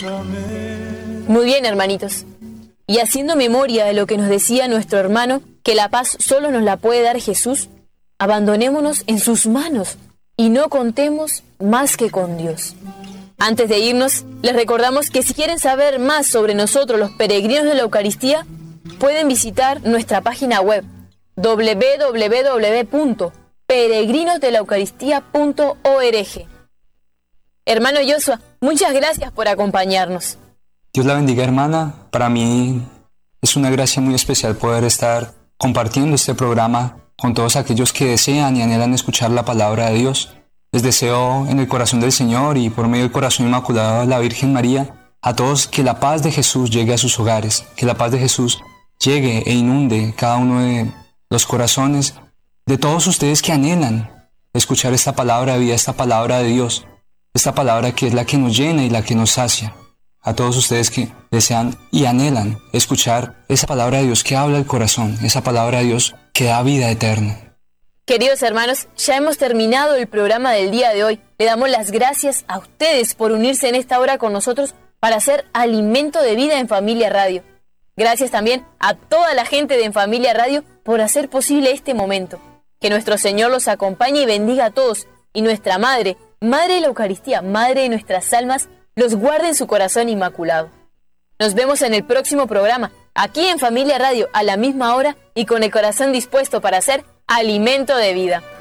Muy bien, hermanitos. Y haciendo memoria de lo que nos decía nuestro hermano, que la paz solo nos la puede dar Jesús, abandonémonos en sus manos y no contemos más que con Dios. Antes de irnos, les recordamos que si quieren saber más sobre nosotros, los peregrinos de la Eucaristía, pueden visitar nuestra página web www.peregrinosdelaucaristía.org. Hermano Joshua, muchas gracias por acompañarnos. Dios la bendiga, hermana. Para mí es una gracia muy especial poder estar compartiendo este programa con todos aquellos que desean y anhelan escuchar la palabra de Dios. Les deseo en el corazón del Señor y por medio del corazón inmaculado de la Virgen María, a todos que la paz de Jesús llegue a sus hogares, que la paz de Jesús llegue e inunde cada uno de los corazones de todos ustedes que anhelan escuchar esta palabra de vida, esta palabra de Dios, esta palabra que es la que nos llena y la que nos sacia. A todos ustedes que desean y anhelan escuchar esa palabra de Dios que habla el corazón, esa palabra de Dios que da vida eterna. Queridos hermanos, ya hemos terminado el programa del día de hoy. Le damos las gracias a ustedes por unirse en esta hora con nosotros para hacer Alimento de Vida en Familia Radio. Gracias también a toda la gente de En Familia Radio por hacer posible este momento. Que nuestro Señor los acompañe y bendiga a todos. Y nuestra Madre, Madre de la Eucaristía, Madre de nuestras almas, los guarde en su corazón inmaculado. Nos vemos en el próximo programa, aquí en Familia Radio, a la misma hora y con el corazón dispuesto para hacer Alimento de Vida.